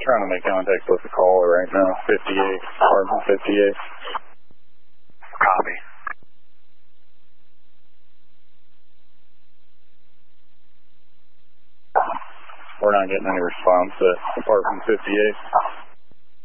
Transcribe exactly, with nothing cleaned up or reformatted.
Trying to make contact with the caller right now. fifty-eight, apartment fifty-eight. Copy. We're not getting any response at apartment fifty-eight.